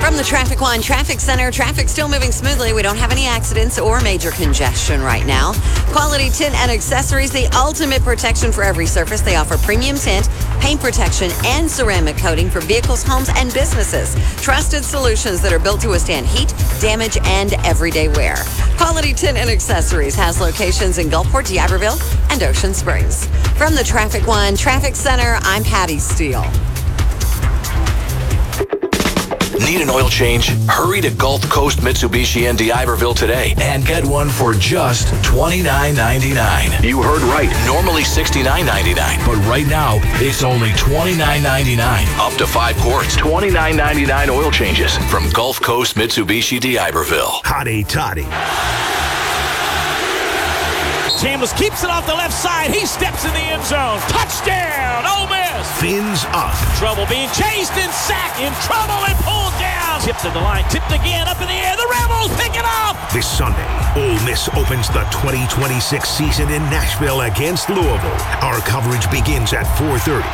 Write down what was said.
From the Traffic One Traffic Center, traffic still moving smoothly. We don't have any accidents or major congestion right now. Quality Tint and Accessories, the ultimate protection for every surface. They offer premium tint, paint protection, and ceramic coating for vehicles, homes, and businesses. Trusted solutions that are built to withstand heat, damage, and everyday wear. Quality Tint and Accessories has locations in Gulfport, D'Iberville, and Ocean Springs. From the Traffic One Traffic Center, I'm Patty Steele. Need an oil change? Hurry to Gulf Coast Mitsubishi in D'Iberville today and get one for just $29.99. You heard right. Normally $69.99, but right now it's only $29.99. Up to 5 quarts. $29.99 oil changes from Gulf Coast Mitsubishi D'Iberville. Hotty toddy. Chambliss keeps it off the left side. He steps in the end zone. Touchdown, Ole Miss. Fins up. Trouble being chased and sacked. In trouble and pulled down. Tipped to the line. Tipped again up in the air. The Rebels pick it up. This Sunday, Ole Miss opens the 2026 season in Nashville against Louisville. Our coverage begins at 4:30.